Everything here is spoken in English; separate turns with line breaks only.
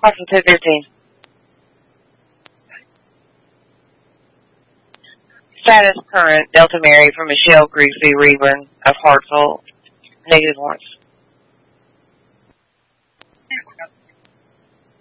Awesome, 215. Status current, Delta Mary from Michelle Grigsby Rayburn of Hartsville, -1.